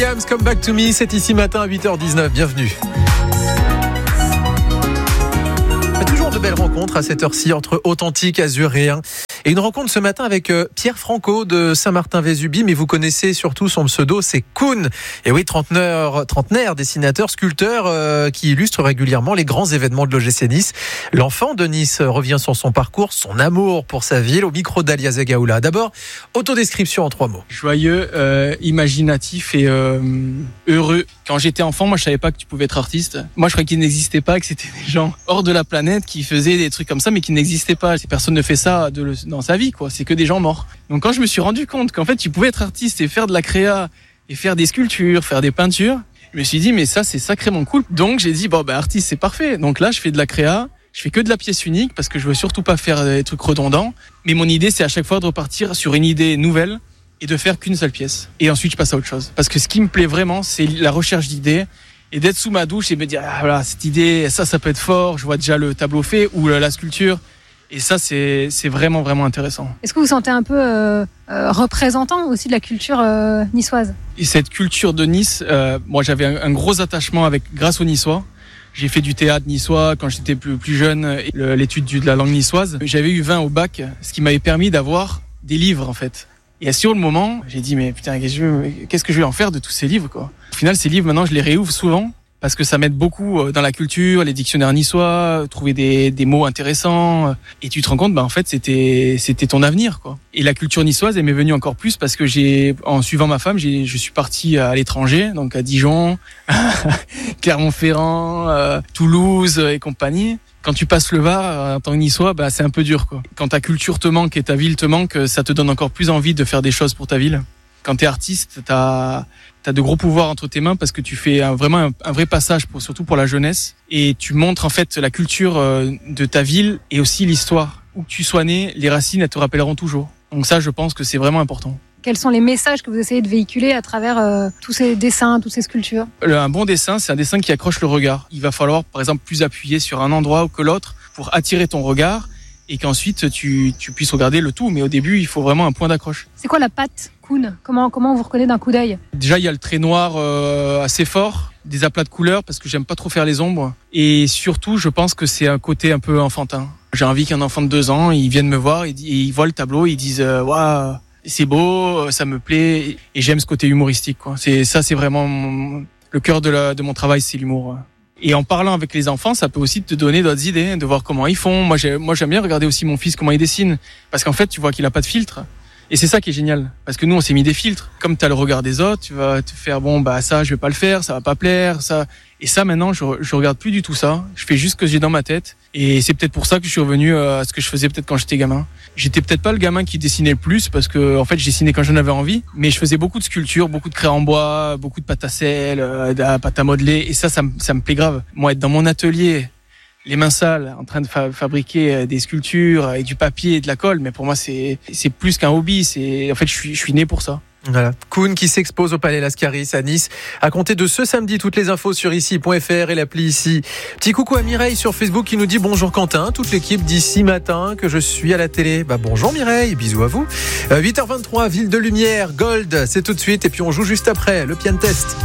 Williams, Come Back to Me, c'est ici matin à 8h19, bienvenue. Toujours de belles rencontres à cette heure-ci entre authentiques azuréens. Et une rencontre ce matin avec Pierre Franco de Saint-Martin-Vésubie, mais vous connaissez surtout son pseudo, c'est Koun. Et oui, trentenaire, dessinateur, sculpteur qui illustre régulièrement les grands événements de l'OGC Nice. L'enfant de Nice revient sur son parcours, son amour pour sa ville, au micro d'Alia Zegaoula. D'abord, autodescription en 3 mots. Joyeux, imaginatif et heureux. Quand j'étais enfant, moi je savais pas que tu pouvais être artiste. Moi je croyais qu'il n'existait pas, que c'était des gens hors de la planète qui faisaient des trucs comme ça, mais qui n'existaient pas. Personne ne fait ça dans sa vie, quoi. C'est que des gens morts. Donc quand je me suis rendu compte qu'en fait tu pouvais être artiste et faire de la créa et faire des sculptures, faire des peintures, je me suis dit mais ça c'est sacrément cool. Donc j'ai dit artiste c'est parfait. Donc là je fais de la créa, je fais que de la pièce unique parce que je veux surtout pas faire des trucs redondants. Mais mon idée c'est à chaque fois de repartir sur une idée nouvelle et de faire qu'une seule pièce. Et ensuite je passe à autre chose. Parce que ce qui me plaît vraiment c'est la recherche d'idées. Et d'être sous ma douche et me dire, voilà, cette idée, ça peut être fort, je vois déjà le tableau fait ou la sculpture. Et ça, c'est vraiment, vraiment intéressant. Est-ce que vous vous sentez un peu représentant aussi de la culture niçoise ? Et cette culture de Nice, moi j'avais un gros attachement grâce aux Niçois. J'ai fait du théâtre niçois quand j'étais plus jeune, l'étude de la langue niçoise. J'avais eu 20 au bac, ce qui m'avait permis d'avoir des livres en fait. Et sur le moment, j'ai dit mais putain, qu'est-ce que je vais en faire de tous ces livres quoi. Au final, ces livres maintenant, je les réouvre souvent parce que ça m'aide beaucoup dans la culture, les dictionnaires niçois, trouver des mots intéressants. Et tu te rends compte, en fait, c'était ton avenir quoi. Et la culture niçoise, elle m'est venue encore plus parce que en suivant ma femme, je suis parti à l'étranger, donc à Dijon, Clermont-Ferrand, Toulouse et compagnie. Quand tu passes le Var en tant que niçois, c'est un peu dur quoi. Quand ta culture te manque et ta ville te manque, ça te donne encore plus envie de faire des choses pour ta ville. Quand t'es artiste, t'as de gros pouvoirs entre tes mains parce que tu fais vraiment un vrai passage surtout pour la jeunesse et tu montres en fait la culture de ta ville et aussi l'histoire. Où que tu sois né, les racines elles te rappelleront toujours. Donc ça, je pense que c'est vraiment important. Quels sont les messages que vous essayez de véhiculer à travers tous ces dessins, toutes ces sculptures ? Un bon dessin, c'est un dessin qui accroche le regard. Il va falloir, par exemple, plus appuyer sur un endroit que l'autre pour attirer ton regard et qu'ensuite tu puisses regarder le tout. Mais au début, il faut vraiment un point d'accroche. C'est quoi la patte Koun ? Comment on vous reconnaît d'un coup d'œil ? Déjà, il y a le trait noir assez fort, des aplats de couleurs parce que j'aime pas trop faire les ombres. Et surtout, je pense que c'est un côté un peu enfantin. J'ai envie qu'un enfant de 2 ans, il vienne me voir et il voit le tableau, ils disent waouh. C'est beau, ça me plaît et j'aime ce côté humoristique quoi. C'est vraiment le cœur de mon travail, c'est l'humour. Et en parlant avec les enfants, ça peut aussi te donner d'autres idées, de voir comment ils font. Moi j'aime bien regarder aussi mon fils comment il dessine parce qu'en fait, tu vois qu'il a pas de filtre. Et c'est ça qui est génial parce que nous on s'est mis des filtres. Comme tu as le regard des autres, tu vas te faire ça je vais pas le faire, ça va pas plaire, ça. Et ça maintenant je regarde plus du tout ça, je fais juste ce que j'ai dans ma tête et c'est peut-être pour ça que je suis revenu à ce que je faisais peut-être quand j'étais gamin. J'étais peut-être pas le gamin qui dessinait le plus parce que en fait je dessinais quand j'en avais envie, mais je faisais beaucoup de sculptures, beaucoup de craie en bois, beaucoup de pâte à sel, de la pâte à modeler et ça me plaît grave. Moi être dans mon atelier les mains sales, en train de fabriquer des sculptures avec du papier et de la colle, mais pour moi c'est plus qu'un hobby. En fait je suis né pour ça. Voilà. Koun qui s'expose au Palais Lascaris à Nice. À compter de ce samedi, toutes les infos sur ici.fr et l'appli ici. Petit coucou à Mireille sur Facebook qui nous dit bonjour Quentin, toute l'équipe d'ici matin que je suis à la télé. Bonjour Mireille, bisous à vous. 8h23, Ville de Lumière, Gold, c'est tout de suite et puis on joue juste après le Piano Test.